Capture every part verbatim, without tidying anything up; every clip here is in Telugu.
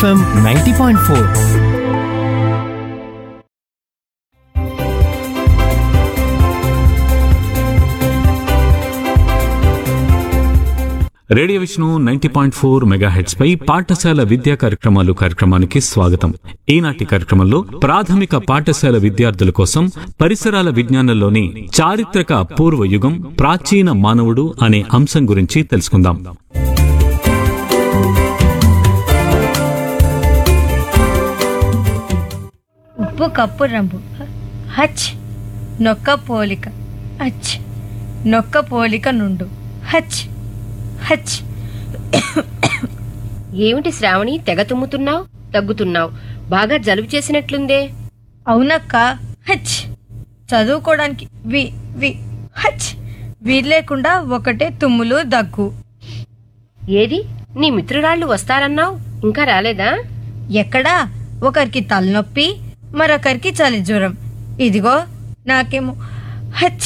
FM ninety point four. Radio Vishnu ninety point four megahertz పై పాఠశాల విద్యా కార్యక్రమాలు కార్యక్రమానికి స్వాగతం. ఈనాటి కార్యక్రమంలో ప్రాథమిక పాఠశాల విద్యార్థుల కోసం పరిసరాల విజ్ఞానంలోని చారిత్రక పూర్వ యుగం ప్రాచీన మానవుడు అనే అంశం గురించి తెలుసుకుందాం. ఉప్పు కప్పు రంబు హచ్ నొక్క పోలిక హచ్ నొక్క పోలిక నుండు హచ్ హచ్. ఏమిటి శ్రావణి, తెగ తుమ్ముతున్నావు, తగ్గుతున్నావు, బాగా జలుబు చేసినట్లుందే. అవునక్క, హచ్. చదువుకోవడానికి వి వి హచ్ వీలు లేకుండా ఒకటే తుమ్ములు దగ్గు. ఏది, నీ మిత్రురాళ్ళు వస్తారన్నావు, ఇంకా రాలేదా? ఎక్కడా, ఒకరికి తలనొప్పి, మరొకరికి చలి జ్వరం. ఇదిగో నాకేమో హచ్.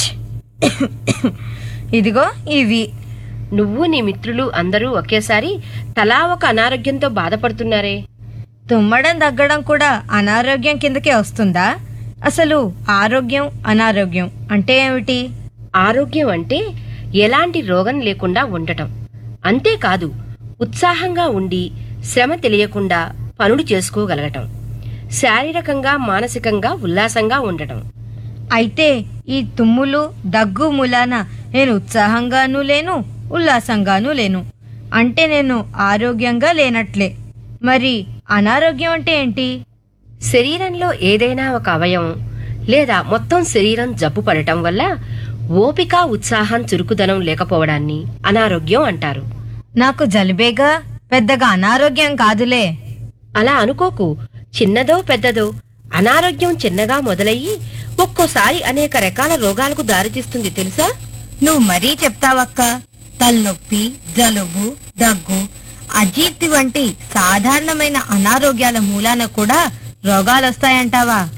ఇదిగో ఇవి. నువ్వు నీ మిత్రులు అందరూ ఒకేసారి తలా ఒక అనారోగ్యంతో బాధపడుతున్నారే. తుమ్మడం దగ్గడం కూడా అనారోగ్యం కిందకే వస్తుందా? అసలు ఆరోగ్యం అనారోగ్యం అంటే ఏమిటి? ఆరోగ్యం అంటే ఎలాంటి రోగం లేకుండా ఉండటం. అంతేకాదు, ఉత్సాహంగా ఉండి శ్రమ తెలియకుండా పనులు చేసుకోగలగటం, శారీరకంగా మానసికంగా ఉల్లాసంగా ఉండటం. అయితే ఈ తుమ్ములు దగ్గు మూలాన నేను ఉత్సాహంగానూ లేను, ఉల్లాసంగానూ లేను. అంటే నేను ఆరోగ్యంగా లేనట్లే. మరి అనారోగ్యం అంటే ఏంటి? శరీరంలో ఏదైనా ఒక అవయవం లేదా మొత్తం శరీరం జబ్బు పడటం వల్ల ఓపిక, ఉత్సాహం, చురుకుదనం లేకపోవడాన్ని అనారోగ్యం అంటారు. నాకు జలుబేగా, పెద్దగా అనారోగ్యం కాదులే. అలా అనుకోకు. చిన్నదో పెద్దదో అనారోగ్యం చిన్నగా మొదలయ్యి ఒక్కోసారి అనేక రకాల రోగాలకు దారితీస్తుంది, తెలుసా? నువ్వు మరీ చెప్తావక్క. తలనొప్పి, జలుబు, దగ్గు, అజీర్తి వంటి సాధారణమైన అనారోగ్యాల మూలాన కూడా రోగాలొస్తాయంటావా?